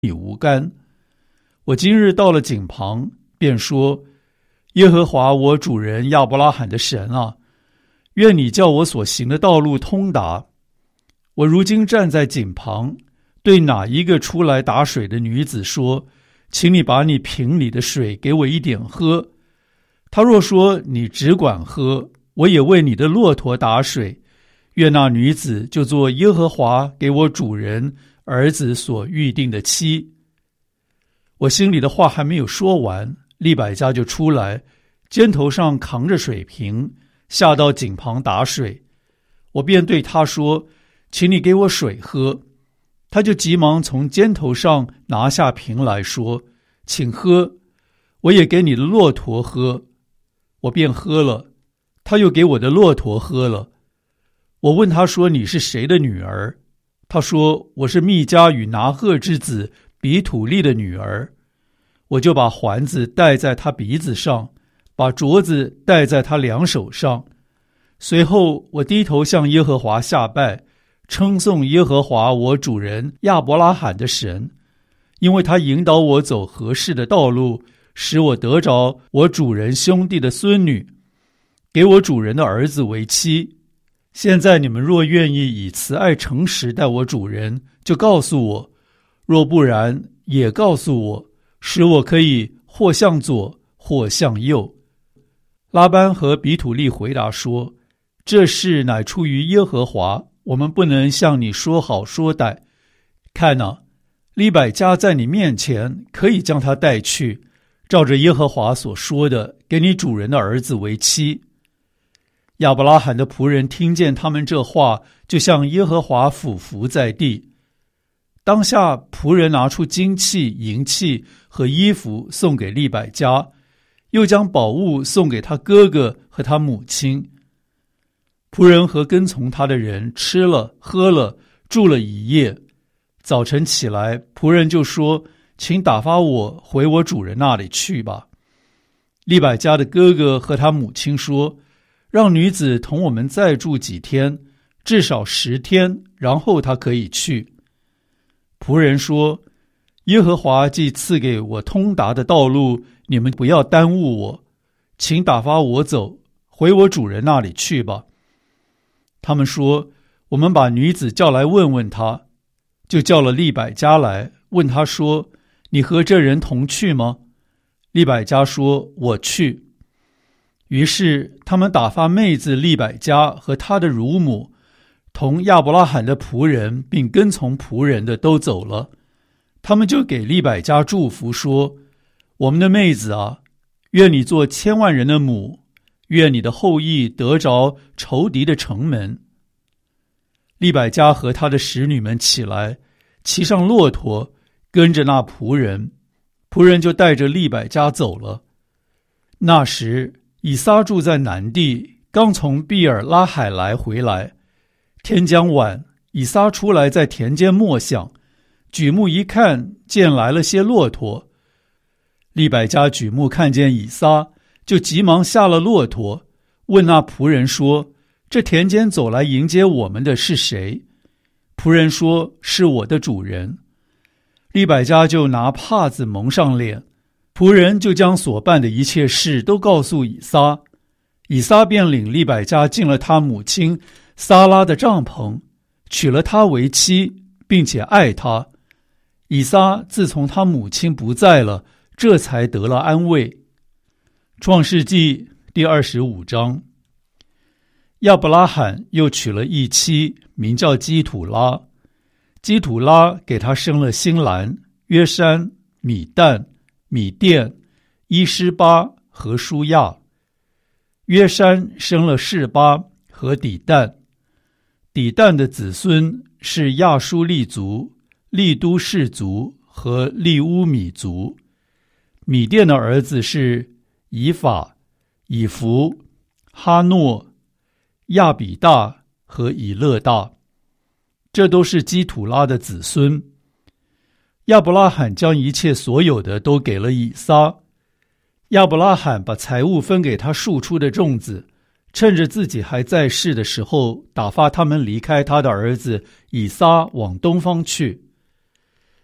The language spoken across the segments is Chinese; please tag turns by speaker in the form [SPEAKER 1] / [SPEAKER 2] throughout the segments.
[SPEAKER 1] 你无干。我今日到了井旁，便说：耶和华我主人亚伯拉罕的神啊，愿你叫我所行的道路通达。我如今站在井旁，对哪一个出来打水的女子说：请你把你瓶里的水给我一点喝。她若说你只管喝，我也为你的骆驼打水，愿那女子就做耶和华给我主人儿子所预定的妻。我心里的话还没有说完，利百加就出来，肩头上扛着水瓶，下到井旁打水。我便对他说：请你给我水喝。他就急忙从肩头上拿下瓶来说：请喝，我也给你的骆驼喝。我便喝了，他又给我的骆驼喝了。我问他说：你是谁的女儿？他说：我是密迦与拿鹤之子比土利的女儿。我就把环子戴在他鼻子上，把镯子戴在他两手上。随后我低头向耶和华下拜，称颂耶和华我主人亚伯拉罕的神，因为他引导我走合适的道路，使我得着我主人兄弟的孙女，给我主人的儿子为妻。现在你们若愿意以慈爱诚实待我主人，就告诉我；若不然，也告诉我，使我可以或向左，或向右。拉班和比土利回答说：这事乃出于耶和华，我们不能向你说好说歹。看哪，利百加在你面前，可以将他带去，照着耶和华所说的，给你主人的儿子为妻。亚伯拉罕的仆人听见他们这话，就向耶和华俯伏在地。当下仆人拿出金器、银器和衣服送给利百加，又将宝物送给他哥哥和他母亲。仆人和跟从他的人吃了喝了，住了一夜。早晨起来，仆人就说：请打发我回我主人那里去吧。利百加的哥哥和他母亲说：让女子同我们再住几天，至少10天，然后她可以去。仆人说：耶和华既赐给我通达的道路，你们不要耽误我，请打发我走，回我主人那里去吧。他们说：我们把女子叫来问问她。就叫了利百加来，问他说：你和这人同去吗？利百加说：我去。于是他们打发妹子利百加和他的乳母，同亚伯拉罕的仆人并跟从仆人的都走了。他们就给利百加祝福说：我们的妹子啊，愿你做千万人的母，愿你的后裔得着仇敌的城门。利百加和他的使女们起来，骑上骆驼，跟着那仆人，仆人就带着利百加走了。那时以撒住在南地，刚从毕尔拉海来回来。天将晚，以撒出来在田间默想，举目一看，见来了些骆驼。利百加举目看见以撒，就急忙下了骆驼，问那仆人说：这田间走来迎接我们的是谁？仆人说：是我的主人。利百加就拿帕子蒙上脸，仆人就将所办的一切事都告诉以撒。以撒便领利百加进了他母亲撒拉的帐篷，娶了她为妻，并且爱她。以撒自从他母亲不在了，这才得了安慰。创世纪第25章。亚伯拉罕又娶了一妻，名叫基土拉。基土拉给他生了新兰、约山、米旦、米甸、伊施巴和舒亚。约山生了示巴和底旦。底旦的子孙是亚舒利族、利都氏族和利乌米族。米甸的儿子是以法、以弗、哈诺、亚比大和以勒大，这都是基土拉的子孙。亚伯拉罕将一切所有的都给了以撒。亚伯拉罕把财物分给他庶出的众子，趁着自己还在世的时候，打发他们离开他的儿子以撒往东方去。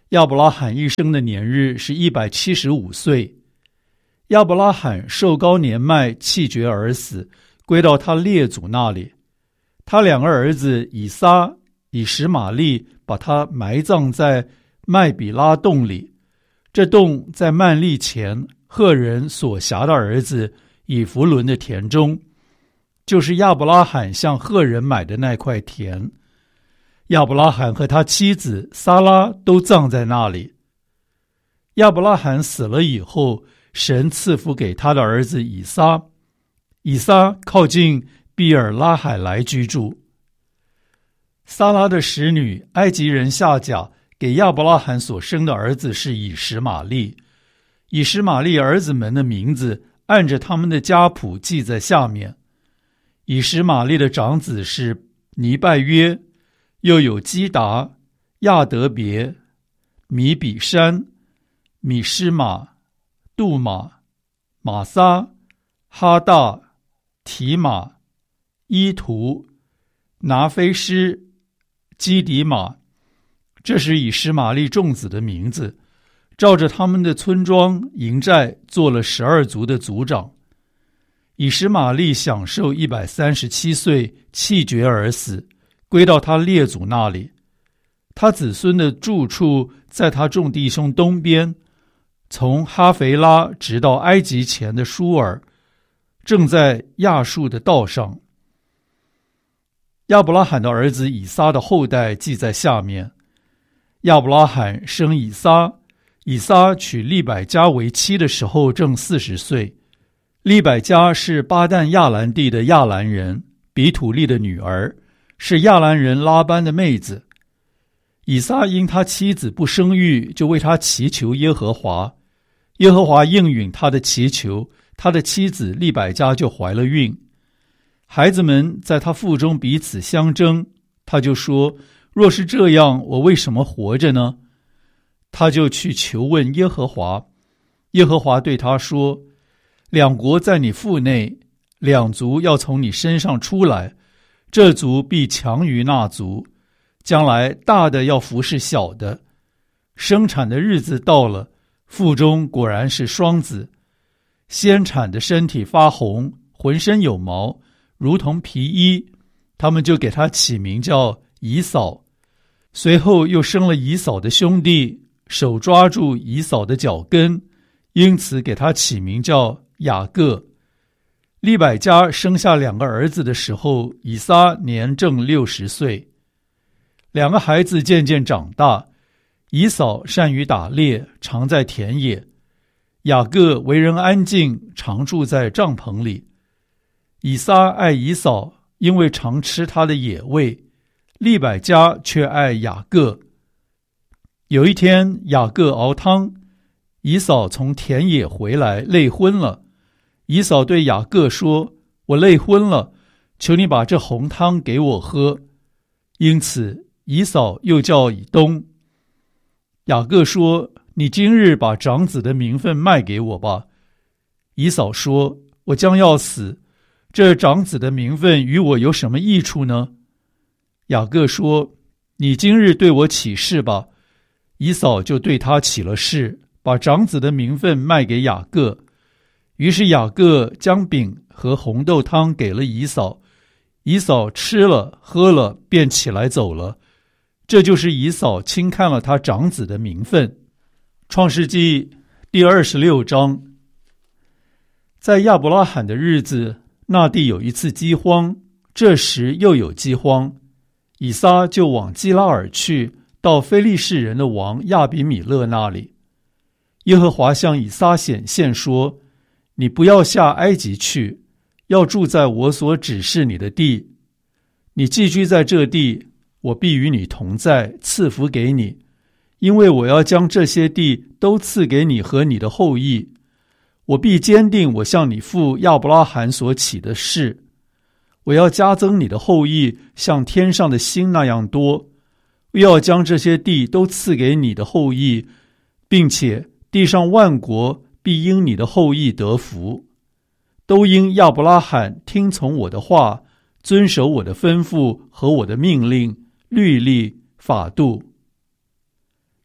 [SPEAKER 1] 亚伯拉罕一生的年日是175岁。亚伯拉罕寿高年迈，气绝而死，归到他列祖那里。他2个儿子以撒、以实玛利把他埋葬在麦比拉洞里，这洞在曼利前赫人所辖的儿子以弗伦的田中，就是亚伯拉罕向赫人买的那块田。亚伯拉罕和他妻子撒拉都葬在那里。亚伯拉罕死了以后，神赐福给他的儿子以撒。以撒靠近比尔拉海来居住。撒拉的使女埃及人夏甲给亚伯拉罕所生的儿子是以实玛利。以实玛利儿子们的名字按着他们的家谱记在下面。以实玛利的长子是尼拜约，又有基达、亚德别、米比山、米施玛、杜马、玛撒、哈大、提马、伊图、拿菲施、基底马。这是以实玛利众子的名字，照着他们的村庄营寨做了12族的族长。以实玛利享寿137岁，气绝而死，归到他列祖那里。他子孙的住处在他众弟兄东边，从哈肥拉直到埃及前的舒尔，正在亚述的道上。亚伯拉罕的儿子以撒的后代记在下面。亚伯拉罕生以撒，以撒娶利百加为妻的时候正40岁。利百加是巴旦亚兰地的亚兰人，比土利的女儿，是亚兰人拉班的妹子。以撒因他妻子不生育，就为他祈求耶和华。耶和华应允他的祈求，他的妻子利百加就怀了孕。孩子们在他腹中彼此相争，他就说，若是这样，我为什么活着呢？他就去求问耶和华。耶和华对他说，两国在你腹内，两族要从你身上出来，这族必强于那族，将来大的要服侍小的。生产的日子到了，腹中果然是双子。先产的身体发红，浑身有毛，如同皮衣，他们就给他起名叫以扫。随后又生了以扫的兄弟，手抓住以扫的脚跟，因此给他起名叫雅各。利百加生下2个儿子的时候，以撒年正60岁。2个孩子渐渐长大，以扫善于打猎，常在田野；雅各为人安静，常住在帐篷里。以撒爱以扫，因为常吃他的野味；利百加却爱雅各。有一天，雅各熬汤，以扫从田野回来，累昏了。以扫对雅各说，我累昏了，求你把这红汤给我喝。因此以扫又叫以东。雅各说，你今日把长子的名分卖给我吧。以扫说，我将要死，这长子的名分与我有什么益处呢？雅各说，你今日对我起誓吧。以扫就对他起了誓，把长子的名分卖给雅各。于是雅各将饼和红豆汤给了以扫，以扫吃了喝了，便起来走了。这就是以扫轻看了他长子的名分。创世纪第26章。在亚伯拉罕的日子，那地有一次饥荒，这时又有饥荒，以撒就往基拉尔去，到非利士人的王亚比米勒那里。耶和华向以撒显现说，你不要下埃及去，要住在我所指示你的地。你寄居在这地，我必与你同在，赐福给你，因为我要将这些地都赐给你和你的后裔。我必坚定我向你父亚伯拉罕所起的誓，我要加增你的后裔，像天上的星那样多，又要将这些地都赐给你的后裔，并且地上万国必因你的后裔得福，都因亚伯拉罕听从我的话，遵守我的吩咐和我的命令、律例、法度。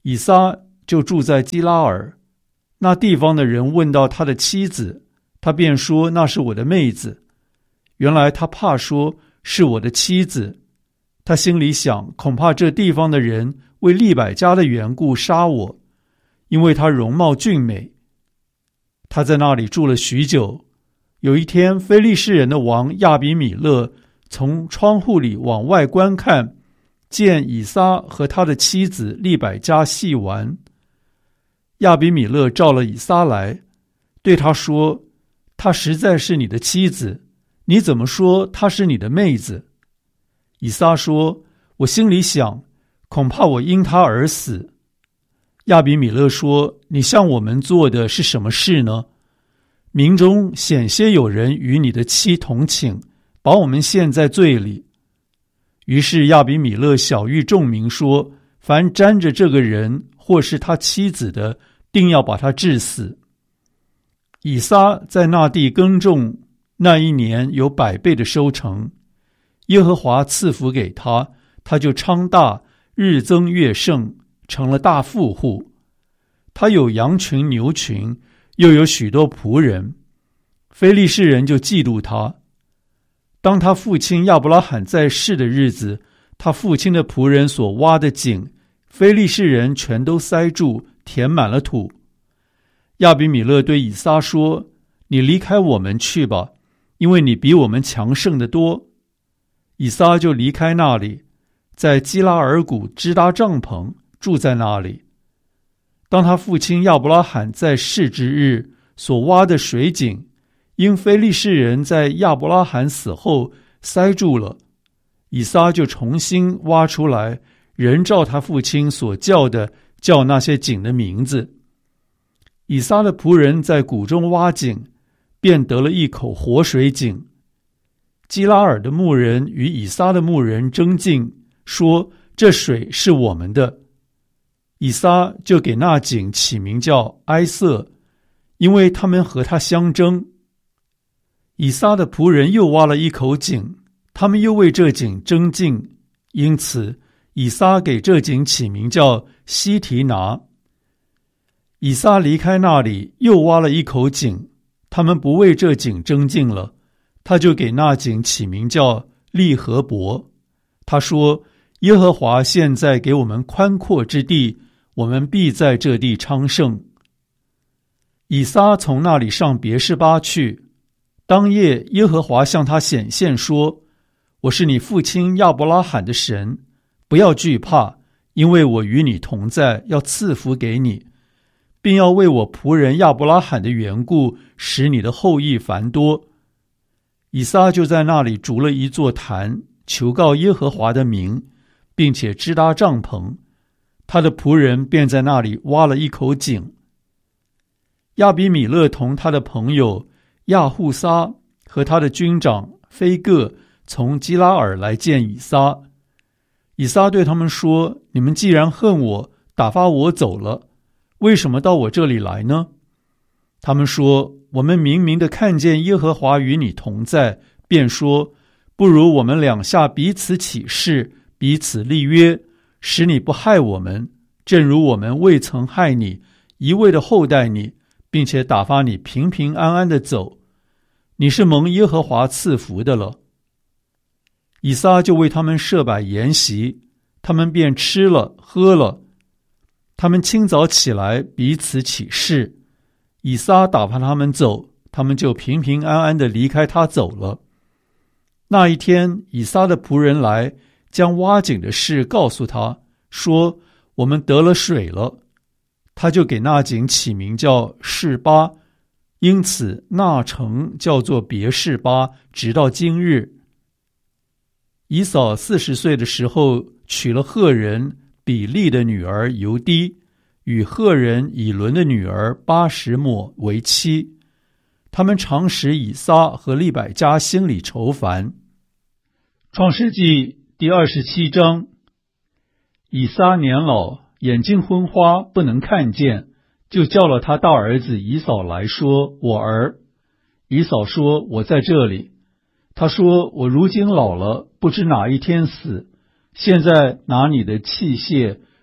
[SPEAKER 1] 以撒就住在基拉尔。那地方的人问到他的妻子，他便说那是我的妹子。原来他怕说是我的妻子，他心里想，恐怕这地方的人为利百加的缘故杀我，因为他容貌俊美。他在那里住了许久。有一天，非利士人的王亚比米勒从窗户里往外观看，见以撒和他的妻子利百加戏玩。亚比米勒召了以撒来，对他说：她实在是你的妻子，你怎么说她是你的妹子？以撒说：我心里想，恐怕我因她而死。亚比米勒说：你向我们做的是什么事呢？民中险些有人与你的妻同寝，把我们陷在罪里。于是亚比米勒晓谕众民说：凡沾着这个人或是他妻子的，定要把他治死。以撒在那地耕种，那一年有100倍的收成。耶和华赐福给他，他就昌大，日增月盛，成了大富户。他有羊群牛群，又有许多仆人。非利士人就嫉妒他。当他父亲亚伯拉罕在世的日子，他父亲的仆人所挖的井，非利士人全都塞住，填满了土。亚比米勒对以撒说：你离开我们去吧，因为你比我们强盛得多。以撒就离开那里，在基拉尔谷支搭帐篷，住在那里。当他父亲亚伯拉罕在世之日，所挖的水井，因非利士人在亚伯拉罕死后塞住了，以撒就重新挖出来，仍照他父亲所叫的，叫那些井的名字。以撒的仆人在谷中挖井，便得了一口活水井。基拉尔的牧人与以撒的牧人争竞，说这水是我们的。以撒就给那井起名叫埃瑟，因为他们和他相争。以撒的仆人又挖了一口井，他们又为这井争竞，因此以撒给这井起名叫西提拿。以撒离开那里，又挖了一口井，他们不为这井争竞了，他就给那井起名叫利和伯。他说：耶和华现在给我们宽阔之地，我们必在这地昌盛。以撒从那里上别是巴去，当夜耶和华向他显现说：我是你父亲亚伯拉罕的神，不要惧怕，因为我与你同在，要赐福给你，并要为我仆人亚伯拉罕的缘故，使你的后裔繁多。以撒就在那里筑了一座坛，求告耶和华的名，并且支搭帐篷。他的仆人便在那里挖了一口井。亚比米勒同他的朋友亚户撒和他的军长非各从基拉尔来见以撒。以撒对他们说：你们既然恨我，打发我走了，为什么到我这里来呢？他们说：我们明明的看见耶和华与你同在，便说：不如我们两下彼此起誓，彼此立约，使你不害我们，正如我们未曾害你，一味的厚待你，并且打发你平平安安的走。你是蒙耶和华赐福的了。以撒就为他们设摆筵席，他们便吃了喝了。他们清早起来，彼此起誓。以撒打发他们走，他们就平平安安地离开他走了。那一天，以撒的仆人来，将挖井的事告诉他，说：我们得了水了。他就给那井起名叫示巴，因此那城叫做别示巴，直到今日。以扫40岁的时候，娶了赫人比利的女儿犹低，与赫人以伦的女儿巴什抹为妻。他们常使以撒和利百加心里愁烦。创世纪第27章。以撒年老，眼睛昏花，不能看见，就叫了他大儿子以扫来说：我儿。以扫说：我在这里。他说：我如今老了，不知哪一天死，现在拿你的器械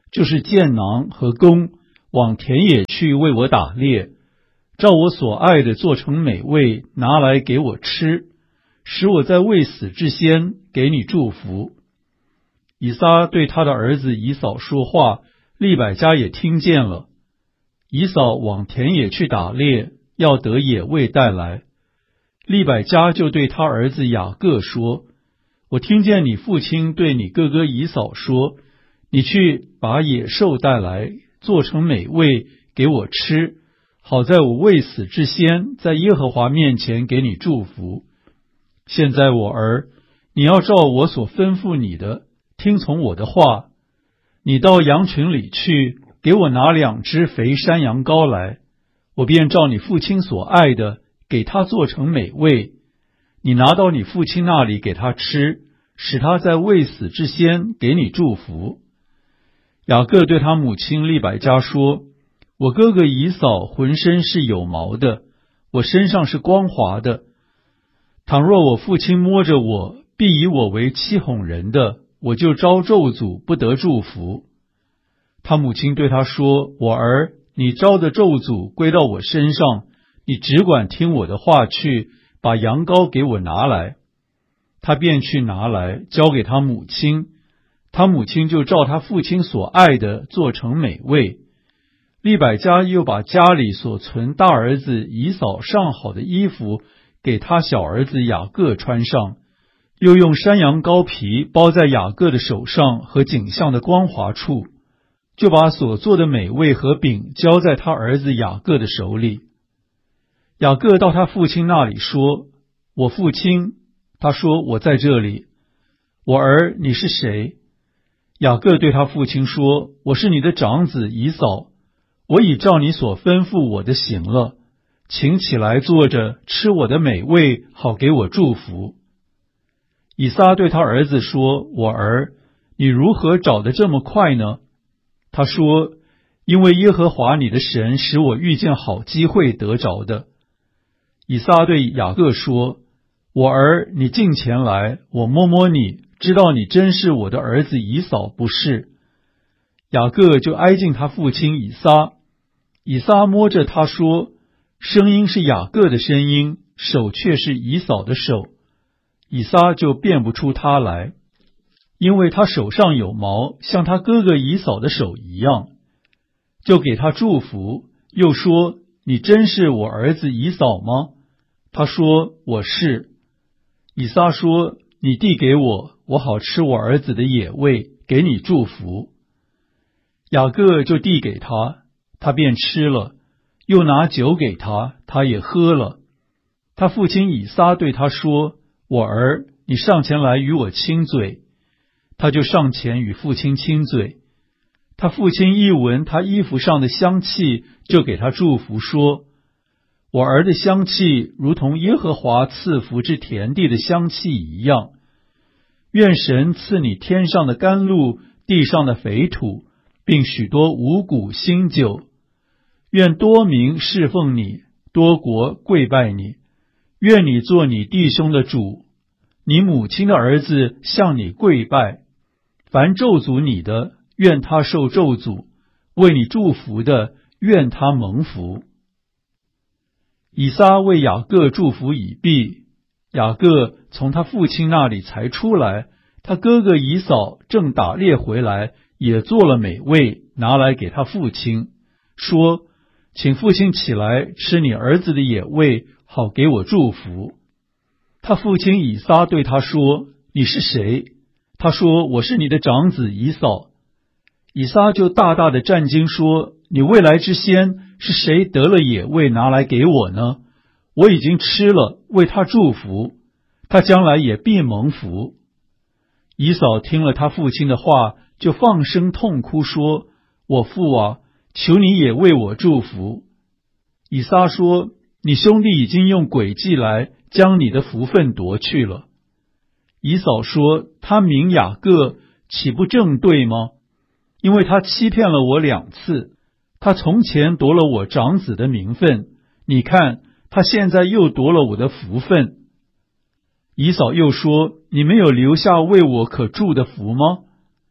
[SPEAKER 1] 就是箭囊和弓，往田野去为我打猎，照我所爱的做成美味，拿来给我吃，使我在未死之先给你祝福。”以撒对他的儿子以扫说话，利百加也听见了。以扫往田野去打猎，要得野味带来。利百加就对他儿子雅各说：“我听见你父亲对你哥哥以扫说，你去把野兽带来，做成美味给我吃，好在我未死之先，在耶和华面前给你祝福。现在我儿，你要照我所吩咐你的，听从我的话。你到羊群里去，给我拿2只肥山羊羔来，我便照你父亲所爱的，给他做成美味。你拿到你父亲那里给他吃，使他在未死之先给你祝福。”雅各对他母亲利百加说：“我哥哥以扫浑身是有毛的，我身上是光滑的。倘若我父亲摸着我，必以我为欺哄人的，我就招咒诅，不得祝福。”他母亲对他说：“我儿，你招的咒诅归到我身上，你只管听我的话去，把羊羔给我拿来。”他便去拿来，交给他母亲。他母亲就照他父亲所爱的做成美味。利百加又把家里所存大儿子以扫上好的衣服给他小儿子雅各穿上，又用山羊羔皮包在雅各的手上和颈项的光滑处，就把所做的美味和饼交在他儿子雅各的手里。雅各到他父亲那里说：“我父亲。”他说：“我在这里。”“我儿，你是谁？”雅各对他父亲说：“我是你的长子以扫，我已照你所吩咐我的行了，请起来坐着吃我的美味，好给我祝福。”以撒对他儿子说：“我儿，你如何找得这么快呢？”他说：“因为耶和华你的神使我遇见好机会得着的。”以撒对雅各说：“我儿，你近前来，我摸摸你，知道你真是我的儿子以扫，不是？”雅各就挨近他父亲以撒，以撒摸着他说：“声音是雅各的声音，手却是以扫的手。”以撒就辨不出他来，因为他手上有毛，像他哥哥以扫的手一样，就给他祝福，又说：“你真是我儿子以扫吗？”他说：“我是。”以撒说：“你递给我，我好吃我儿子的野味，给你祝福。”雅各就递给他，他便吃了，又拿酒给他，他也喝了。他父亲以撒对他说：“我儿，你上前来与我亲嘴。”他就上前与父亲亲嘴。他父亲一闻他衣服上的香气，就给他祝福说：“我儿的香气如同耶和华赐福之田地的香气一样。愿神赐你天上的甘露，地上的肥土，并许多五谷新酒。愿多民侍奉你，多国跪拜你。愿你做你弟兄的主，你母亲的儿子向你跪拜。凡咒诅你的，愿他受咒诅；为你祝福的，愿他蒙福。”以撒为雅各祝福已毕，雅各从他父亲那里才出来，他哥哥以扫正打猎回来，也做了美味，拿来给他父亲，说：“请父亲起来吃你儿子的野味，好给我祝福。”他父亲以撒对他说：“你是谁？”他说：“我是你的长子以扫。”以撒就大大的战惊说：“你未来之先是谁得了野味拿来给我呢？我已经吃了，为他祝福，他将来也必蒙福。”以扫听了他父亲的话，就放声痛哭说：“我父啊，求你也为我祝福。”以撒说：“你兄弟已经用诡计来将你的福分夺去了。”以扫说：“他名雅各，岂不正对吗？因为他欺骗了我2次，他从前夺了我长子的名分，你看他现在又夺了我的福分。”以扫又说：“你没有留下为我可祝的福吗？”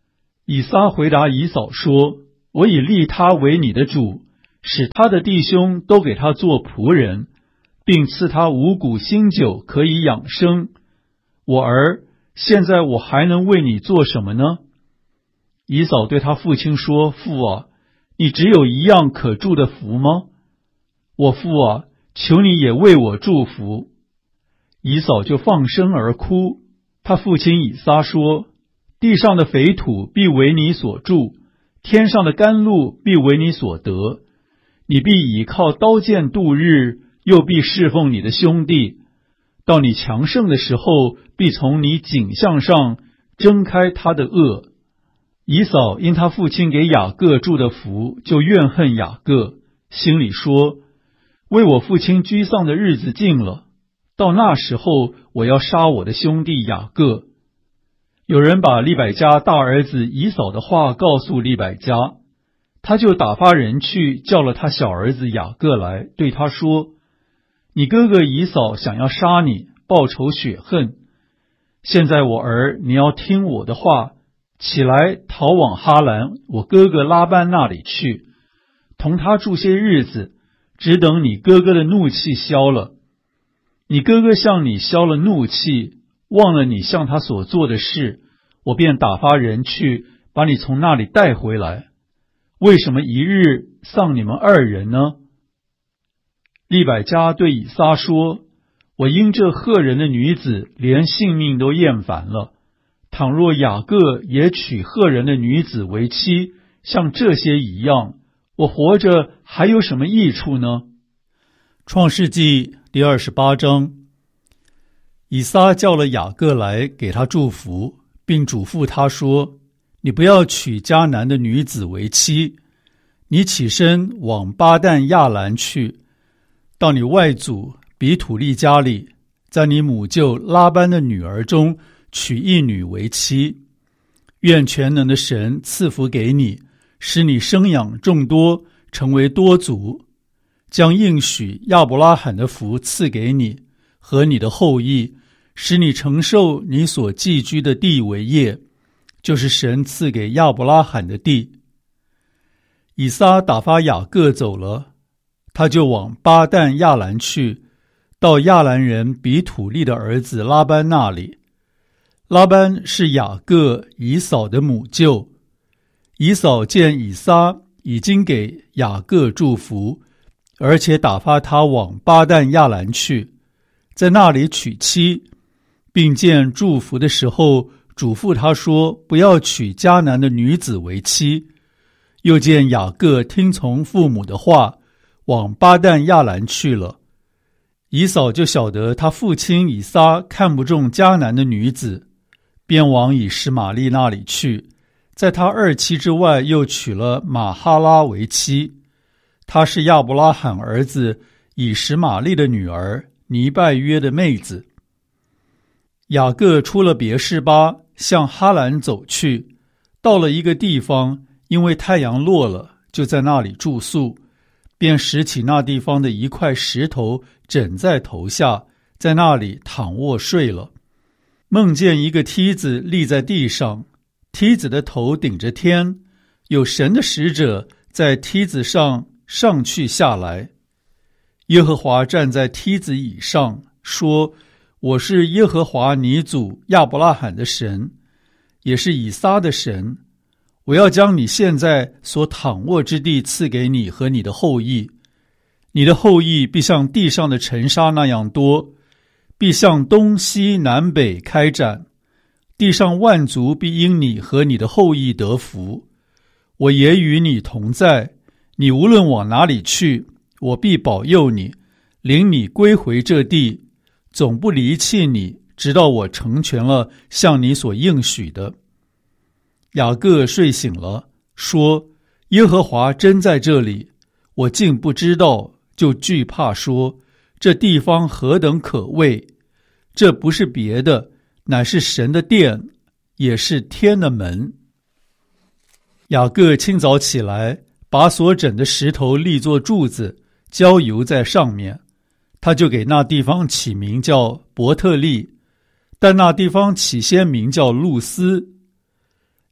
[SPEAKER 1] 以撒回答以扫说：我已立他为你的主，使他的弟兄都给他做仆人，并赐他五谷新酒可以养生。我儿，现在我还能为你做什么呢？以扫对他父亲说：父啊，你只有一样可祝的福吗？我父啊，求你也为我祝福。以扫就放声而哭。他父亲以撒说：地上的肥土必为你所住，天上的甘露必为你所得。你必倚靠刀剑度日，又必侍奉你的兄弟。到你强盛的时候，必从你颈项上挣开他的轭。以扫因他父亲给雅各祝的福，就怨恨雅各，心里说：为我父亲居丧的日子近了，到那时候我要杀我的兄弟雅各。有人把利百加大儿子以扫的话告诉利百加，他就打发人去叫了他小儿子雅各来，对他说：你哥哥以扫想要杀你，报仇雪恨。现在我儿，你要听我的话，起来逃往哈兰我哥哥拉班那里去，同他住些日子，只等你哥哥的怒气消了。你哥哥向你消了怒气，忘了你向他所做的事，我便打发人去把你从那里带回来。为什么一日丧你们二人呢？利百加对以撒说：我因这赫人的女子连性命都厌烦了，倘若雅各也娶赫人的女子为妻，像这些一样，我活着还有什么益处呢？创世纪第28章。以撒叫了雅各来给他祝福，并嘱咐他说：你不要娶迦南的女子为妻，你起身往巴旦亚兰去，到你外祖比土利家里，在你母舅拉班的女儿中娶一女为妻。愿全能的神赐福给你，使你生养众多，成为多族，将应许亚伯拉罕的福赐给你和你的后裔，使你承受你所寄居的地为业，就是神赐给亚伯拉罕的地。以撒打发雅各走了，他就往巴旦亚兰去，到亚兰人比土利的儿子拉班那里。拉班是雅各以扫的母舅。以扫见以撒已经给雅各祝福，而且打发他往巴旦亚兰去，在那里娶妻，并见祝福的时候嘱咐他说：不要娶迦南的女子为妻。又见雅各听从父母的话，往巴旦亚兰去了。以扫就晓得他父亲以撒看不中迦南的女子，便往以实玛利那里去，在他二妻之外又娶了玛哈拉为妻。她是亚伯拉罕儿子以实玛利的女儿尼拜约的妹子。雅各出了别是巴，向哈兰走去，到了一个地方，因为太阳落了，就在那里住宿，便拾起那地方的一块石头枕在头下，在那里躺卧睡了。梦见一个梯子立在地上，梯子的头顶着天，有神的使者在梯子上上去下来。耶和华站在梯子以上，说：我是耶和华你祖亚伯拉罕的神，也是以撒的神。我要将你现在所躺卧之地赐给你和你的后裔，你的后裔必像地上的尘沙那样多，必向东西南北开展，地上万族必因你和你的后裔得福。我也与你同在，你无论往哪里去，我必保佑你，领你归回这地，总不离弃你，直到我成全了向你所应许的。雅各睡醒了，说：耶和华真在这里，我竟不知道，就惧怕说：这地方何等可畏！这不是别的，乃是神的殿，也是天的门。雅各清早起来，把所枕的石头立作柱子，浇油在上面，他就给那地方起名叫伯特利，但那地方起先名叫路斯。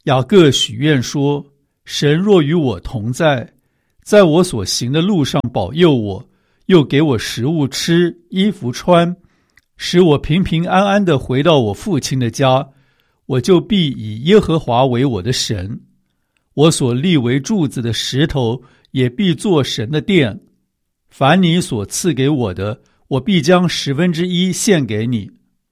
[SPEAKER 1] 雅各许愿说，神若与我同在，在我所行的路上保佑我，又给我食物吃，衣服穿，使我平平安安地回到我父亲的家，我就必以耶和华为我的神，我所立为柱子的石头也必作神的殿。凡你所赐给我的，我必将1/10献给你。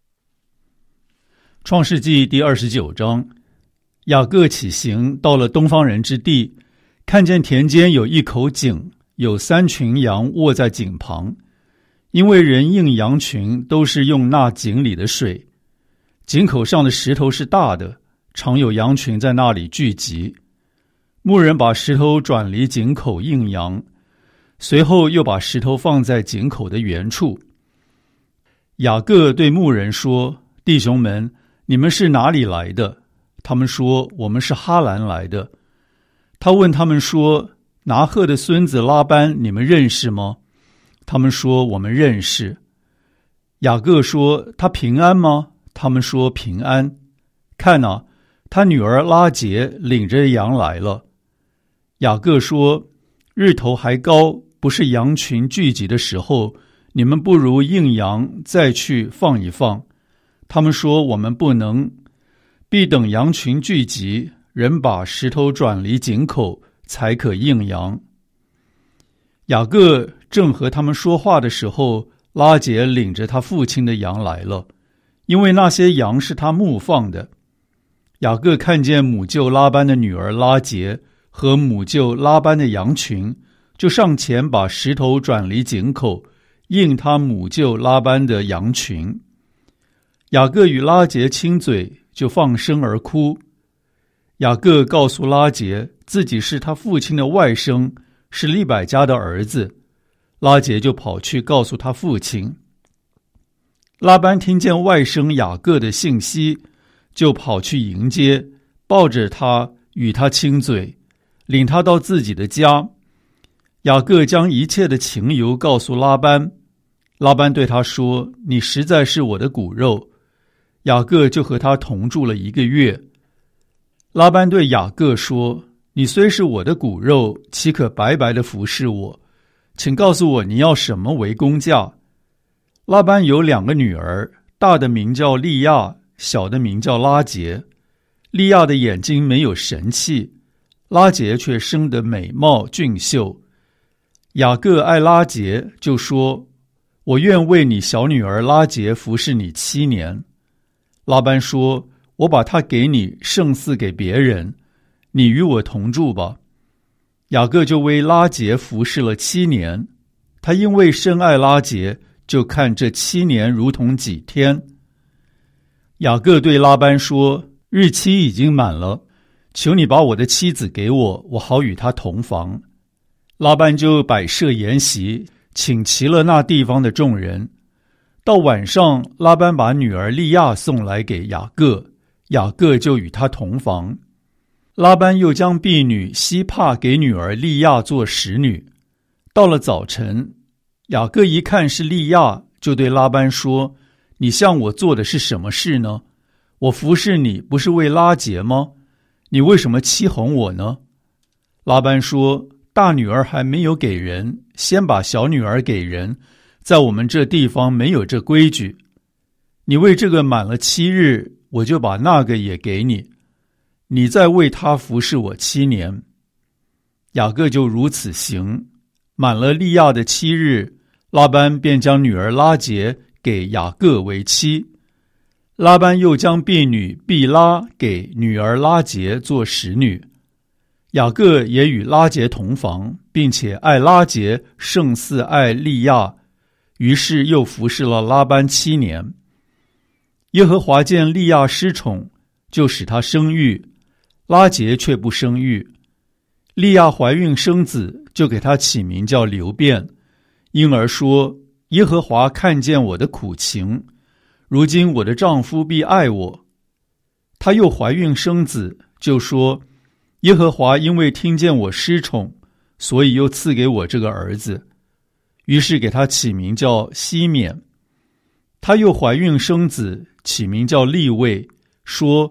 [SPEAKER 1] 创世纪第29章，雅各起行，到了东方人之地，看见田间有一口井，有3群羊卧在井旁，因为人应羊群都是用那井里的水。井口上的石头是大的，常有羊群在那里聚集。牧人把石头转离井口应羊，随后又把石头放在井口的原处。雅各对牧人说，弟兄们，你们是哪里来的？他们说，我们是哈兰来的。他问他们说，拿鹤的孙子拉班你们认识吗？他们说，我们认识。雅各说，他平安吗？他们说平安。看啊，他女儿拉结领着羊来了。雅各说，日头还高，不是羊群聚集的时候，你们不如应羊再去放一放。他们说，我们不能，必等羊群聚集，人把石头转离井口，才可应羊。雅各正和他们说话的时候，拉结领着他父亲的羊来了，因为那些羊是他牧放的。雅各看见母舅拉班的女儿拉结和母舅拉班的羊群，就上前把石头转离井口，应他母舅拉班的羊群。雅各与拉结亲嘴，就放声而哭。雅各告诉拉结，自己是他父亲的外甥，是利百加的儿子。拉结就跑去告诉他父亲。拉班听见外甥雅各的信息，就跑去迎接，抱着他与他亲嘴，领他到自己的家。雅各将一切的情由告诉拉班。拉班对他说，你实在是我的骨肉。雅各就和他同住了1个月。拉班对雅各说，你虽是我的骨肉，岂可白白的服侍我？请告诉我你要什么为工价？拉班有2个女儿，大的名叫利亚，小的名叫拉结。利亚的眼睛没有神气，拉结却生得美貌俊秀。雅各爱拉结，就说，我愿为你小女儿拉结服侍你7年。拉班说，我把她给你，胜似给别人，你与我同住吧。雅各就为拉结服侍了7年，他因为深爱拉结，就看这7年如同几天。雅各对拉班说，日期已经满了，求你把我的妻子给我，我好与她同房。拉班就摆设筵席，请齐了那地方的众人。到晚上，拉班把女儿利亚送来给雅各，雅各就与她同房。拉班又将婢女西帕给女儿利亚做使女。到了早晨，雅各一看是利亚，就对拉班说，你向我做的是什么事呢？我服侍你不是为拉结吗？你为什么欺哄我呢？拉班说，大女儿还没有给人，先把小女儿给人，在我们这地方没有这规矩。你为这个满了7日，我就把那个也给你，你再为他服侍我7年。雅各就如此行。满了利亚的7日，拉班便将女儿拉结给雅各为妻。拉班又将婢女毕拉给女儿拉结做使女。雅各也与拉结同房，并且爱拉结胜似爱利亚，于是又服侍了拉班7年。耶和华见利亚失宠，就使她生育，拉结却不生育。利亚怀孕生子，就给她起名叫流便，因而说，耶和华看见我的苦情，如今我的丈夫必爱我。她又怀孕生子，就说，耶和华因为听见我失宠，所以又赐给我这个儿子，于是给他起名叫西缅。她又怀孕生子，起名叫利位，说，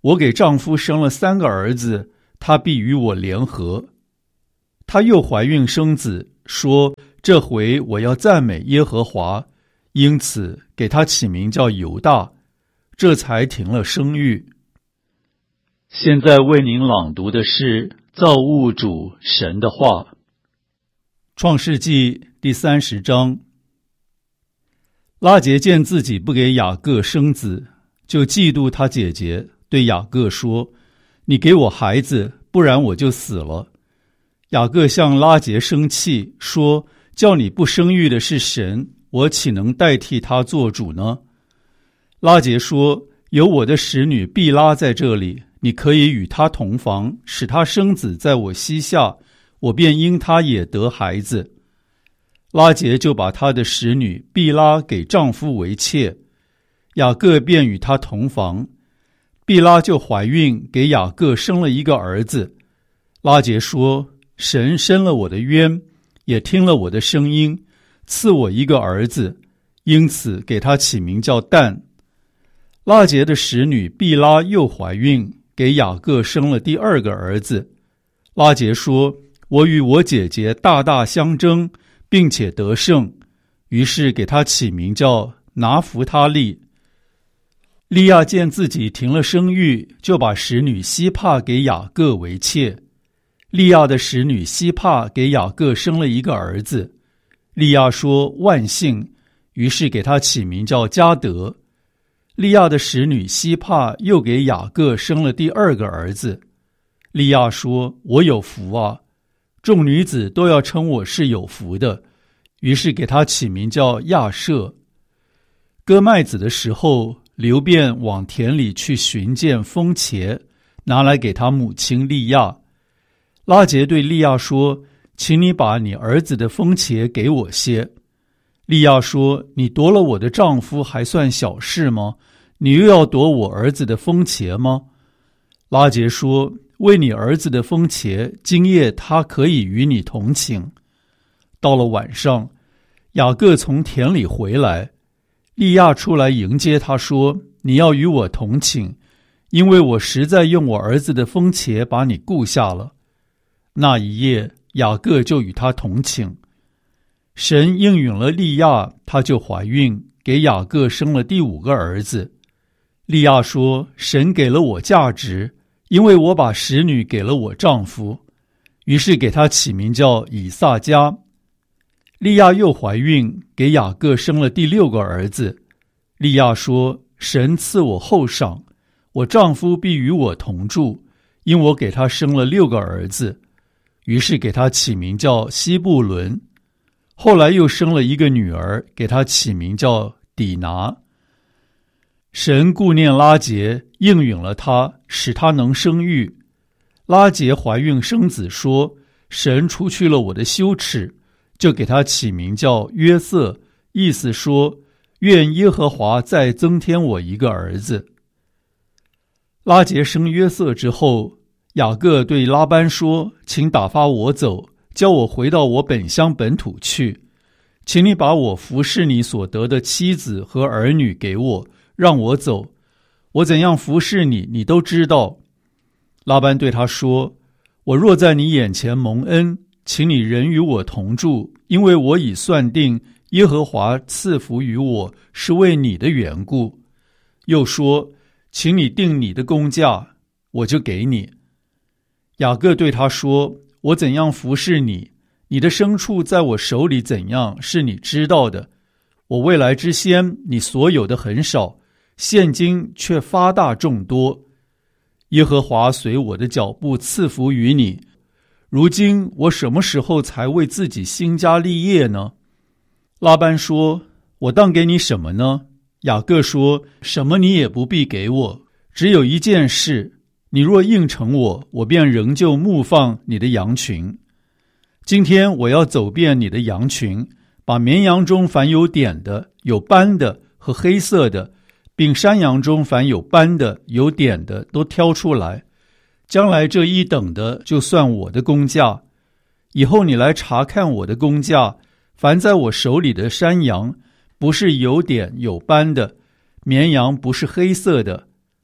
[SPEAKER 1] 我给丈夫生了3个儿子，他必与我联合。她又怀孕生子，说这回我要赞美耶和华，因此给他起名叫犹大，这才停了生育。现在为您朗读的是造物主神的话。创世纪第30章。拉结见自己不给雅各生子，就嫉妒他姐姐，对雅各说：你给我孩子，不然我就死了。雅各向拉结生气，说：叫你不生育的是神，我岂能代替他做主呢？拉结说：有我的使女毕拉在这里，你可以与她同房，使她生子在我膝下，我便因她也得孩子。拉结就把她的使女毕拉给丈夫为妾，雅各便与她同房，毕拉就怀孕，给雅各生了一个儿子。拉结说：神伸了我的冤，也听了我的声音，赐我一个儿子，因此给他起名叫但。拉结的使女毕拉又怀孕，给雅各生了第2个儿子。拉结说：我与我姐姐大大相争，并且得胜，于是给他起名叫拿弗他利。利亚见自己停了生育，就把使女西帕给雅各为妾。利亚的使女西帕给雅各生了一个儿子。利亚说：万幸，于是给他起名叫迦得。利亚的使女西帕又给雅各生了第2个儿子。利亚说：我有福啊，众女子都要称我是有福的，于是给他起名叫亚舍。割麦子的时候，流便往田里去寻见风茄，拿来给他母亲利亚。拉结对利亚说：请你把你儿子的风茄给我些。利亚说：你夺了我的丈夫还算小事吗？你又要夺我儿子的风茄吗？拉结说：为你儿子的风茄，今夜他可以与你同寝。到了晚上，雅各从田里回来，利亚出来迎接他说：你要与我同寝，因为我实在用我儿子的风茄把你顾下了。那一夜，雅各就与他同寝。神应允了利亚，她就怀孕，给雅各生了第5个儿子。利亚说：神给了我价值，因为我把使女给了我丈夫，于是给他起名叫以撒迦。利亚又怀孕，给雅各生了第6个儿子。利亚说：神赐我厚赏，我丈夫必与我同住，因我给他生了6个儿子，于是给他起名叫西布伦。后来又生了一个女儿，给他起名叫底拿。神顾念拉结，应允了他，使他能生育。拉结怀孕生子，说：神除去了我的羞耻，就给他起名叫约瑟，意思说：愿耶和华再增添我一个儿子。拉结生约瑟之后，雅各对拉班说：请打发我走，叫我回到我本乡本土去，请你把我服侍你所得的妻子和儿女给我，让我走。我怎样服侍你，你都知道。拉班对他说：我若在你眼前蒙恩，请你仍与我同住，因为我已算定耶和华赐福于我，是为你的缘故。又说：请你定你的工价，我就给你。雅各对他说：我怎样服侍你，你的牲畜在我手里怎样，是你知道的。我未来之先，你所有的很少，现今却发大众多。耶和华随我的脚步赐福于你。如今我什么时候才为自己兴家立业呢？拉班说：我当给你什么呢？雅各说：什么你也不必给我，只有一件事，你若应承我，我便仍旧牧放你的羊群。今天我要走遍你的羊群，把绵羊中凡有点的、有斑的和黑色的，并山羊中凡有斑的、有点的都挑出来。将来这一等的就算我的工价。以后你来查看我的工价，凡在我手里的山羊，不是有点有斑的，绵羊不是黑色的，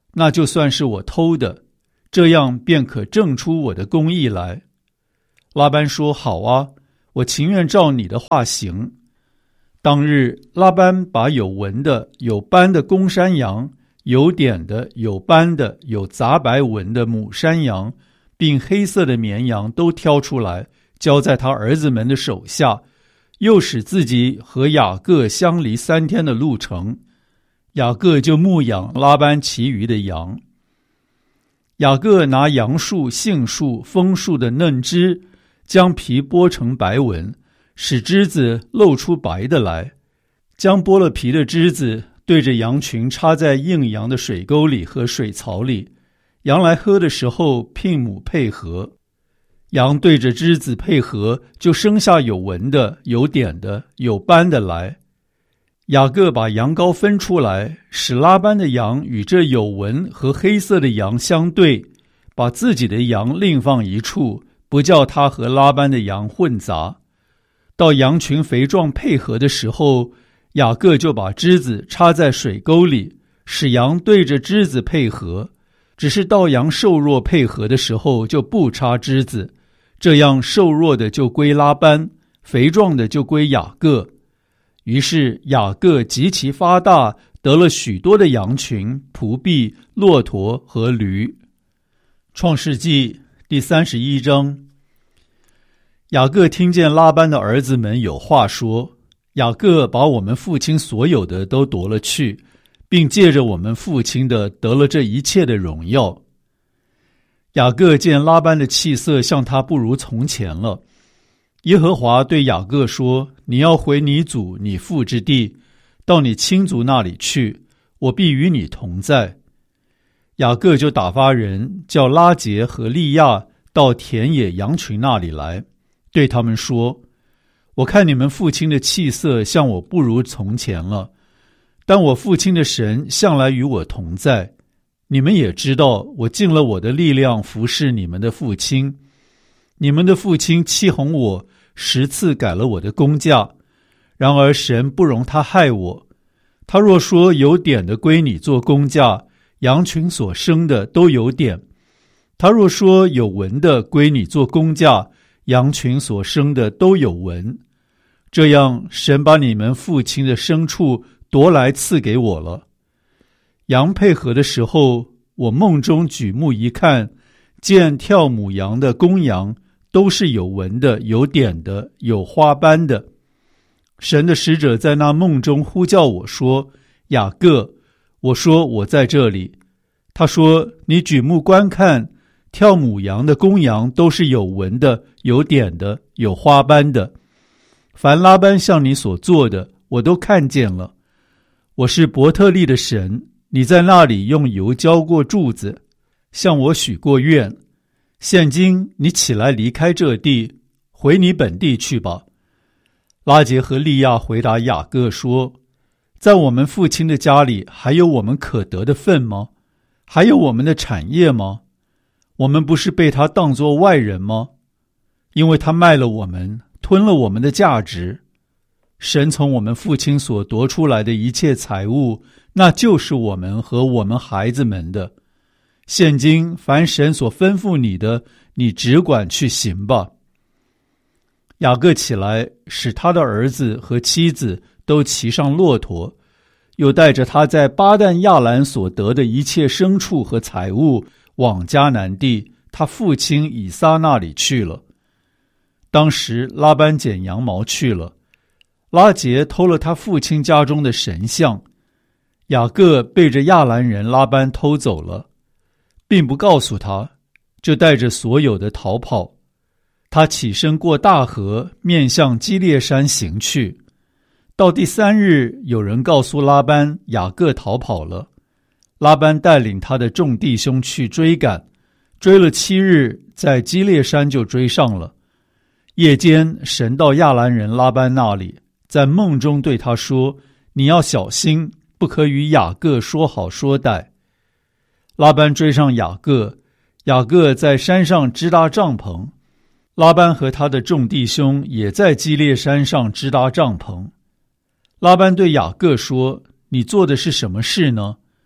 [SPEAKER 1] 那就算是我偷的，这样便可证出我的公义来。拉班说：好啊，我情愿照你的话行。当日，拉班把有纹的、有斑的公山羊、有点的、有斑的、有杂白纹的母山羊，并黑色的绵羊都挑出来，交在他儿子们的手下，又使自己和雅各相离3天的路程。雅各就牧养拉班其余的羊。雅各拿杨树、杏树、枫树的嫩枝，将皮剥成白纹，使枝子露出白的来，将剥了皮的枝子对着羊群插在硬羊的水沟里和水槽里，羊来喝的时候聘母配合。羊对着枝子配合，就生下有纹的、有点的、有斑的来。雅各把羊羔分出来，使拉班的羊与这有纹和黑色的羊相对，把自己的羊另放一处，不叫他和拉班的羊混杂。到羊群肥壮配合的时候，雅各就把枝子插在水沟里，使羊对着枝子配合。只是到羊瘦弱配合的时候，就不插枝子，这样瘦弱的就归拉班，肥壮的就归雅各。于是雅各极其发大，得了许多的羊群、仆婢、骆驼和驴。创世纪第31章。雅各听见拉班的儿子们有话说，雅各把我们父亲所有的都夺了去，并借着我们父亲的得了这一切的荣耀。雅各见拉班的气色像他不如从前了。耶和华对雅各说：你要回你祖你父之地，到你亲族那里去，我必与你同在。雅各就打发人叫拉结和利亚到田野羊群那里来，对他们说：我看你们父亲的气色像我不如从前了，但我父亲的神向来与我同在。你们也知道，我尽了我的力量服侍你们的父亲。你们的父亲欺哄我10次改了我的工价，然而神不容他害我。他若说有点的归你做工价，羊群所生的都有点；他若说有纹的归你做工价，羊群所生的都有纹。这样，神把你们父亲的牲畜夺来赐给我了。羊配合的时候，我梦中举目一看，见跳母羊的公羊都是有纹的、有点的、有花斑的。神的使者在那梦中呼叫我说：雅各。我说：我在这里。他说：你举目观看，跳母羊的公羊都是有纹的、有点的、有花斑的。凡拉班向你所做的，我都看见了。我是伯特利的神，你在那里用油浇过柱子，向我许过愿。现今你起来离开这地，回你本地去吧。拉结和利亚回答雅各说：在我们父亲的家里还有我们可得的份吗？还有我们的产业吗？我们不是被他当作外人吗？因为他卖了我们，吞了我们的价值。神从我们父亲所夺出来的一切财物，那就是我们和我们孩子们的。现今凡神所吩咐你的，你只管去行吧。雅各起来，使他的儿子和妻子都骑上骆驼，又带着他在巴旦亚兰所得的一切牲畜和财物，往迦南地他父亲以撒那里去了。当时拉班剪羊毛去了，拉结偷了他父亲家中的神像，雅各背着亚兰人拉班偷走了，并不告诉他，就带着所有的逃跑。他起身过大河，面向基列山行去。到第3日，有人告诉拉班，雅各逃跑了。拉班带领他的众弟兄去追赶，追了7日，在基列山就追上了。夜间，神到亚兰人拉班那里，在梦中对他说：你要小心，不可与雅各说好说歹。拉班追上雅各，雅各在山上支搭帐篷。拉班和他的众弟兄也在基列山上支搭帐篷。拉班对雅各说：你做的是什么事呢？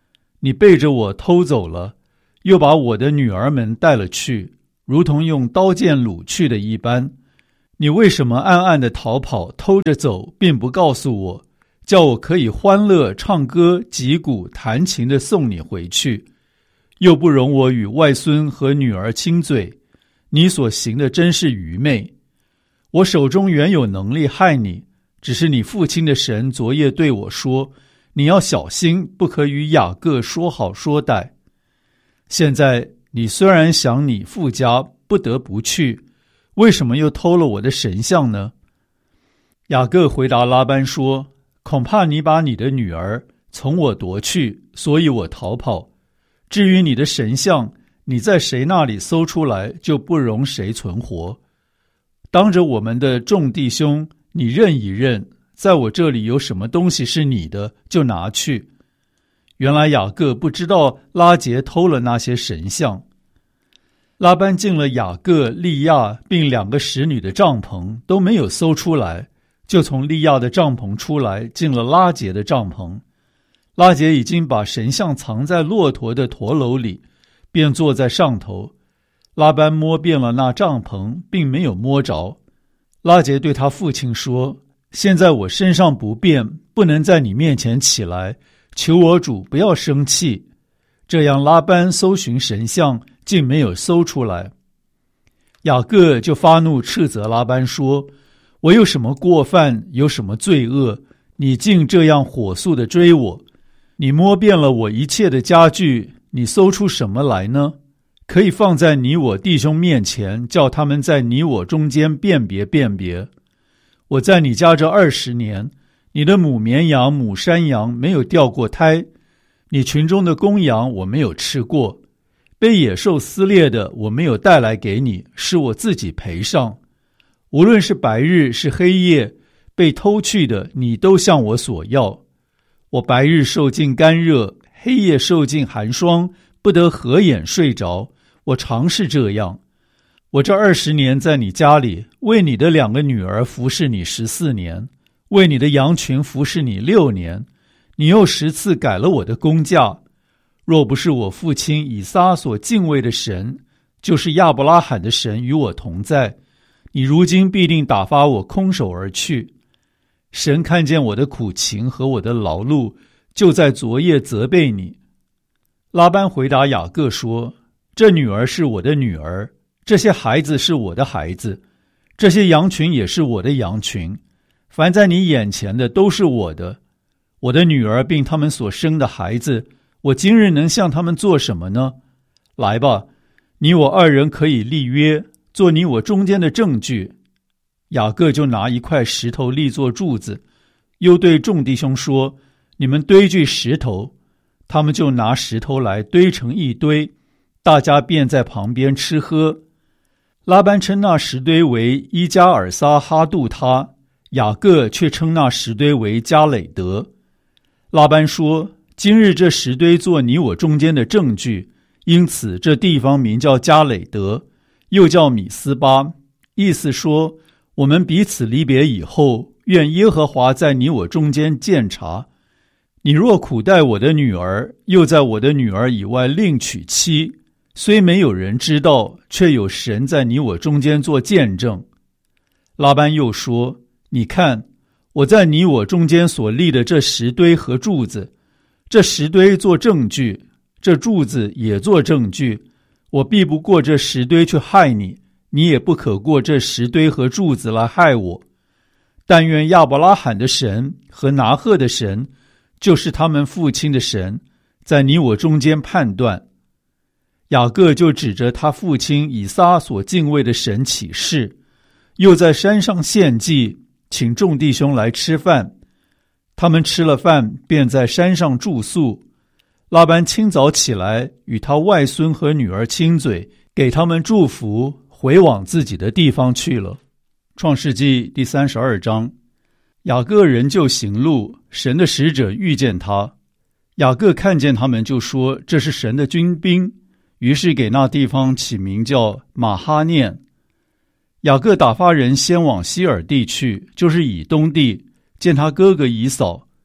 [SPEAKER 1] 你背着我偷走了，又把我的女儿们带了去，如同用刀剑掳去的一般。你为什么暗暗地逃跑，偷着走，并不告诉我，叫我可以欢乐唱歌击鼓弹琴地送你回去，又不容我与外孙和女儿亲嘴？你所行的真是愚昧。我手中原有能力害你，只是你父亲的神昨夜对我说，你要小心，不可与雅各说好说歹。现在你虽然想你父家，不得不去，为什么又偷了我的神像呢？雅各回答拉班说，恐怕你把你的女儿从我夺去，所以我逃跑。至于你的神像，你在谁那里搜出来，就不容谁存活。当着我们的众弟兄，你认一认，在我这里有什么东西是你的，就拿去。原来雅各不知道拉结偷了那些神像。拉班进了雅各、利亚并2个使女的帐篷，都没有搜出来，就从利亚的帐篷出来，进了拉结的帐篷。拉结已经把神像藏在骆驼的驼楼里，便坐在上头。拉班摸遍了那帐篷，并没有摸着。拉结对他父亲说，现在我身上不便，不能在你面前起来，求我主不要生气。这样拉班搜寻神像，竟没有搜出来。雅各就发怒斥责拉班说，我有什么过犯，有什么罪恶，你竟这样火速地追我？你摸遍了我一切的家具，你搜出什么来呢？可以放在你我弟兄面前，叫他们在你我中间辨别辨别。我在你家这20年，你的母绵羊、母山羊没有掉过胎，你群中的公羊我没有吃过，被野兽撕裂的我没有带来给你，是我自己赔上。无论是白日是黑夜，被偷去的你都向我索要。我白日受尽干热，黑夜受尽寒霜，不得合眼睡着，我常是这样。我这20年在你家里，为你的2个女儿服侍你14年，为你的羊群服侍你6年，你又10次改了我的工价。若不是我父亲以撒所敬畏的神，就是亚伯拉罕的神与我同在，你如今必定打发我空手而去。神看见我的苦情和我的劳碌，就在昨夜责备你。拉班回答雅各说，这女儿是我的女儿，这些孩子是我的孩子，这些羊群也是我的羊群，凡在你眼前的都是我的。我的女儿并他们所生的孩子，我今日能向他们做什么呢？来吧，你我2人可以立约，做你我中间的证据。雅各就拿一块石头立作柱子，又对众弟兄说，你们堆聚石头。他们就拿石头来堆成一堆，大家便在旁边吃喝。拉班称那石堆为伊加尔撒哈杜他，雅各却称那石堆为加累德。拉班说，今日这石堆做你我中间的证据，因此这地方名叫加累德，又叫米斯巴，意思说，我们彼此离别以后，愿耶和华在你我中间鉴察。你若苦待我的女儿，又在我的女儿以外另娶妻，虽没有人知道，却有神在你我中间做见证。拉班又说，你看，我在你我中间所立的这石堆和柱子，这石堆做证据，这柱子也做证据，我必不过这石堆去害你，你也不可过这石堆和柱子来害我。但愿亚伯拉罕的神和拿鹤的神，就是他们父亲的神，在你我中间判断。雅各就指着他父亲以撒所敬畏的神起誓，又在山上献祭，请众弟兄来吃饭。他们吃了饭，便在山上住宿。拉班清早起来，与他外孙和女儿亲嘴，给他们祝福，回往自己的地方去了。创世纪第32章。雅各仍旧行路，神的使者遇见他。雅各看见他们，就说，这是神的军兵，于是给那地方起名叫马哈念。雅各打发人先往西珥地去，就是以东地，见他哥哥以扫。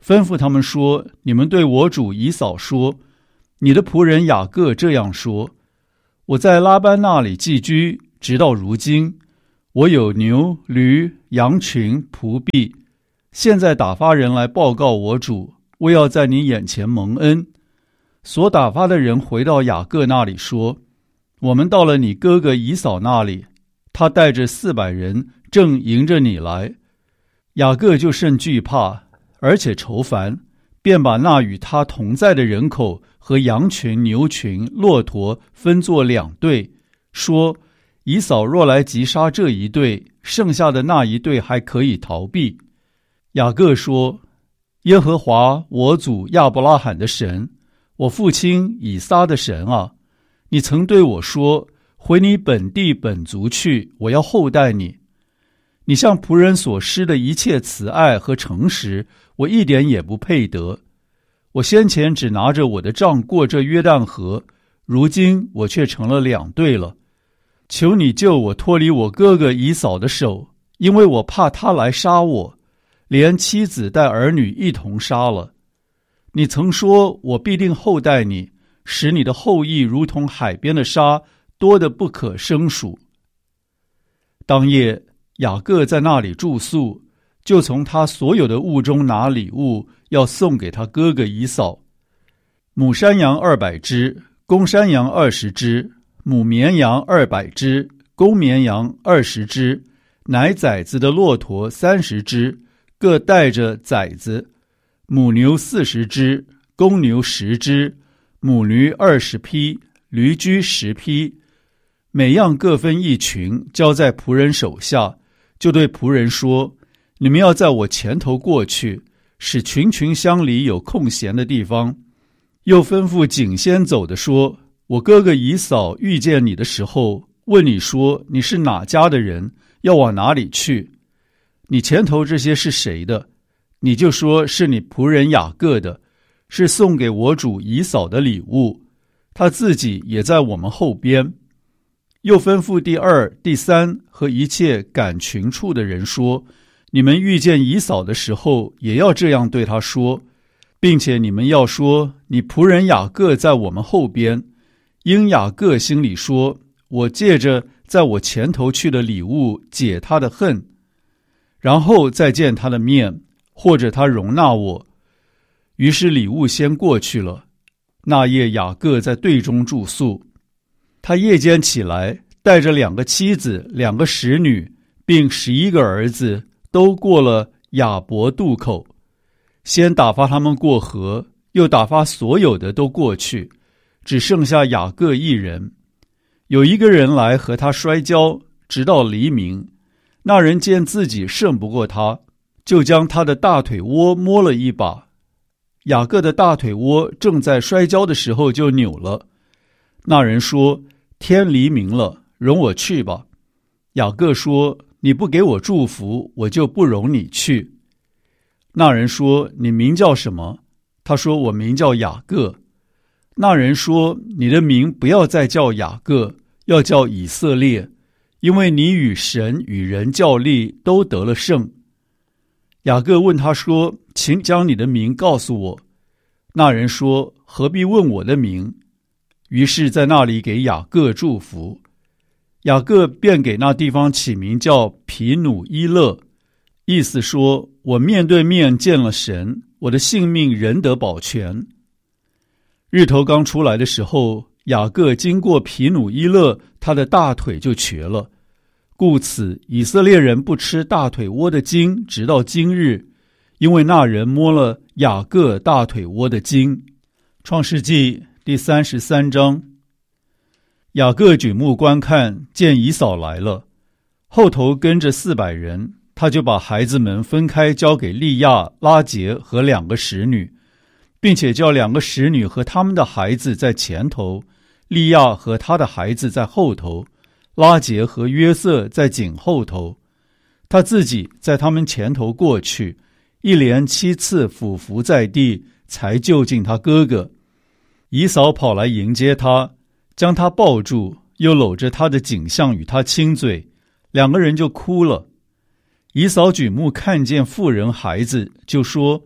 [SPEAKER 1] 吩咐他们说：你们对我主以扫说，你的仆人雅各这样说：我在拉班那里寄居，直到如今，我有牛、驴、羊群、仆婢。现在打发人来报告我主，我要在你眼前蒙恩。所打发的人回到雅各那里说：我们到了你哥哥以扫那里，他带着400人正迎着你来。雅各就甚惧怕，而且愁烦，便把那与他同在的人口和羊群、牛群、骆驼分作2队，说：以扫若来击杀这一队，剩下的那一队还可以逃避。雅各说：耶和华我祖亚伯拉罕的神，我父亲以撒的神啊，你曾对我说：回你本地本族去，我要厚待你。你向仆人所施的一切慈爱和诚实，我一点也不配得。我先前只拿着我的杖过这约旦河，如今我却成了2队了。求你救我脱离我哥哥以扫的手，因为我怕他来杀我，连妻子带儿女一同杀了。你曾说我必定厚待你，使你的后裔如同海边的沙，多得不可胜数。当夜雅各在那里住宿，就从他所有的物中拿礼物，要送给他哥哥以扫：母山羊200只，公山羊20只，母绵羊200只，公绵羊20只，奶崽子的骆驼30只，各带着崽子；母牛40只，公牛10只，母驴20匹，驴驹10匹，每样各分1群，交在仆人手下。就对仆人说：你们要在我前头过去，使群群相离有空闲的地方。又吩咐颈先走的说：我哥哥以扫遇见你的时候，问你说你是哪家的人，要往哪里去？你前头这些是谁的？你就说是你仆人雅各的，是送给我主以扫的礼物，他自己也在我们后边。又吩咐第2、第3和一切赶群畜的人说：你们遇见以扫的时候，也要这样对他说，并且你们要说：你仆人雅各在我们后边。因雅各心里说：我借着在我前头去的礼物解他的恨，然后再见他的面，或者他容纳我。于是礼物先过去了。那夜雅各在队中住宿。他夜间起来，带着2个妻子、2个使女，并11个儿子，都过了雅博渡口。先打发他们过河，又打发所有的都过去，只剩下雅各一人。有一个人来和他摔跤，直到黎明。那人见自己胜不过他，就将他的大腿窝摸了一把。雅各的大腿窝正在摔跤的时候就扭了。那人说：天黎明了，容我去吧。雅各说：你不给我祝福，我就不容你去。那人说：你名叫什么？他说：我名叫雅各。那人说：你的名不要再叫雅各，要叫以色列，因为你与神与人较力，都得了胜。雅各问他说：请将你的名告诉我。那人说：何必问我的名？于是在那里给雅各祝福。雅各便给那地方起名叫皮努伊勒，意思说：我面对面见了神，我的性命仍得保全。日头刚出来的时候，雅各经过皮努伊勒，他的大腿就瘸了。故此以色列人不吃大腿窝的筋，直到今日，因为那人摸了雅各大腿窝的筋。创世纪第33章。雅各举目观看，见以扫来了，后头跟着400人，他就把孩子们分开，交给利亚、拉结和2个使女，并且叫2个使女和他们的孩子在前头，利亚和他的孩子在后头，拉结和约瑟在颈后头。他自己在他们前头过去，一连7次俯伏在地，才就近他哥哥。以扫跑来迎接他，将他抱住，又搂着他的颈项与他亲嘴，2个人就哭了。以扫举目看见妇人孩子，就说：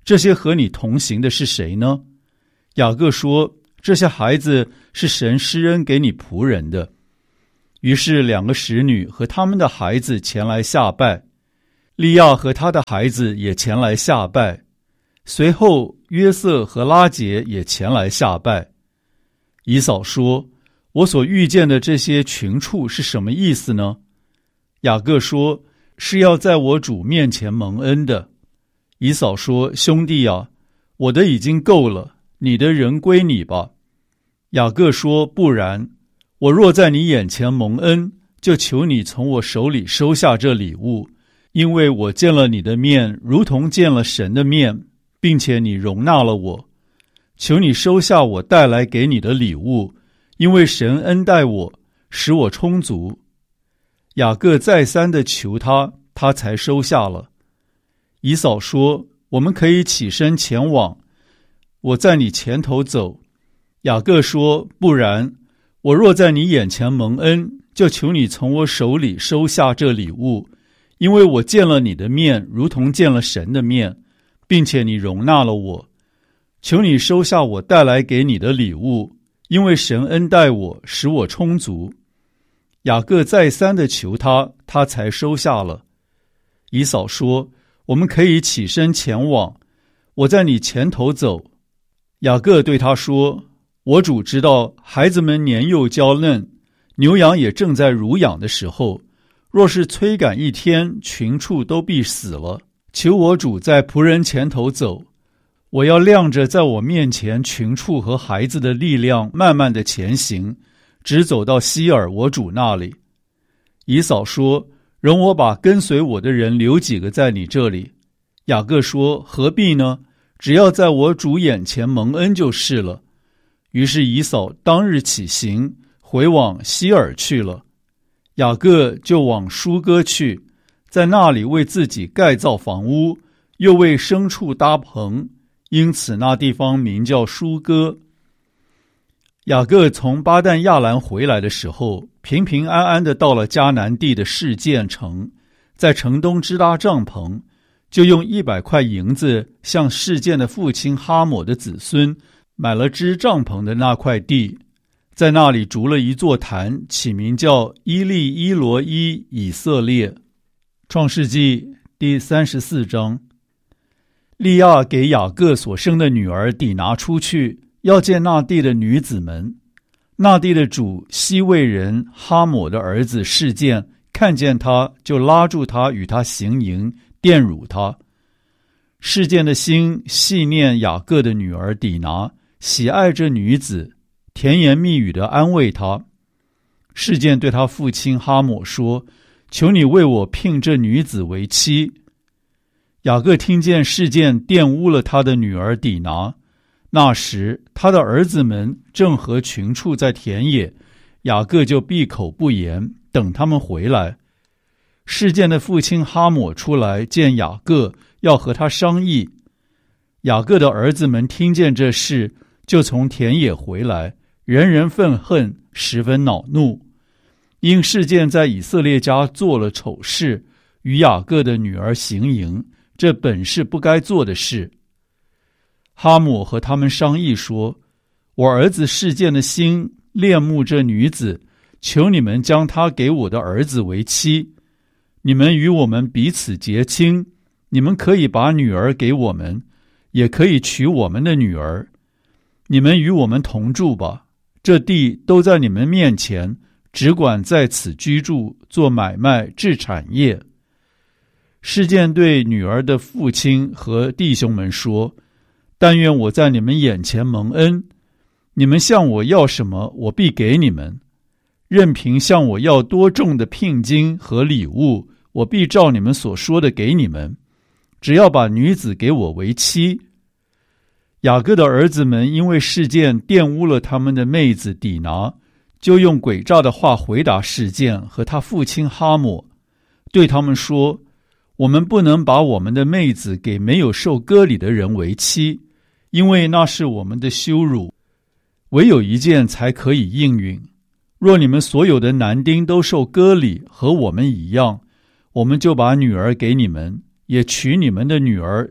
[SPEAKER 1] 这些和你同行的是谁呢？雅各说，这些孩子是神施恩给你仆人的。于是2个使女和他们的孩子前来下拜，利亚和他的孩子也前来下拜，随后约瑟和拉结也前来下拜。以扫说，我所遇见的这些群畜是什么意思呢？雅各说，是要在我主面前蒙恩的。以扫说，兄弟啊，我的已经够了，你的人归你吧。雅各说，不然，我若在你眼前蒙恩，就求你从我手里收下这礼物，因为我见了你的面，如同见了神的面，并且你容纳了我。求你收下我带来给你的礼物，因为神恩待我，使我充足。雅各再三地求他，他才收下了。以扫说，我们可以起身前往，我在你前头走。雅各说，不然，我若在你眼前蒙恩，就求你从我手里收下这礼物，因为我见了你的面，如同见了神的面，并且你容纳了我。求你收下我带来给你的礼物，因为神恩待我，使我充足。雅各再三地求他，他才收下了。以扫说，我们可以起身前往，我在你前头走。雅各对他说，我主知道孩子们年幼娇嫩，牛羊也正在乳养的时候，若是催赶一天，群畜都必死了。求我主在仆人前头走，我要亮着在我面前群畜和孩子的力量，慢慢的前行，直走到希尔我主那里。以扫说，容我把跟随我的人留几个在你这里。雅各说，何必呢？只要在我主眼前蒙恩就是了。于是以扫当日起行，回往希尔去了。雅各就往舒歌去，在那里为自己盖造房屋，又为牲畜搭棚，因此那地方名叫舒歌。雅各从巴旦亚兰回来的时候，平平安安地到了迦南地的示剑城，在城东支搭帐篷，就用100块银子向示剑的父亲哈抹的子孙买了支帐篷的那块地，在那里筑了一座坛，起名叫伊利伊罗伊以色列。创世纪第34章。利亚给雅各所生的女儿底拿出去，要见那地的女子们。那地的主西魏人哈抹的儿子示剑，看见他，就拉住他，与他行淫，玷辱他。示剑的心细念雅各的女儿底拿，喜爱这女子，甜言蜜语地安慰她。示剑对他父亲哈抹说，求你为我聘这女子为妻。雅各听见示剑玷污了他的女儿底拿，那时他的儿子们正和群畜在田野，雅各就闭口不言，等他们回来。示剑的父亲哈抹出来见雅各，要和他商议。雅各的儿子们听见这事，就从田野回来，人人愤恨，十分恼怒。因示剑在以色列家做了丑事，与雅各的女儿行淫，这本是不该做的事。哈抹和他们商议说，我儿子示剑的心恋慕这女子，求你们将她给我的儿子为妻。你们与我们彼此结亲，你们可以把女儿给我们，也可以娶我们的女儿。你们与我们同住吧，这地都在你们面前，只管在此居住，做买卖，置产业。示剑对女儿的父亲和弟兄们说，但愿我在你们眼前蒙恩，你们向我要什么，我必给你们。任凭向我要多重的聘金和礼物，我必照你们所说的给你们，只要把女子给我为妻。雅各的儿子们因为示剑玷污了他们的妹子底拿，就用诡诈的话回答示剑和他父亲哈抹，对他们说，我们不能把我们的妹子给没有受割礼的人为妻，因为那是我们的羞辱，唯有一件才可以应允。若你们所有的男丁都受割礼，和我们一样，我们就把女儿给你们，也娶你们的女儿，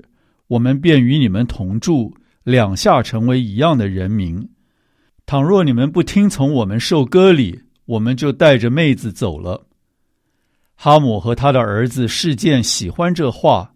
[SPEAKER 1] 我们便与你们同住，两下成为一样的人民。倘若你们不听从我们受割礼，我们就带着妹子走了。哈姆和他的儿子示剑喜欢这话，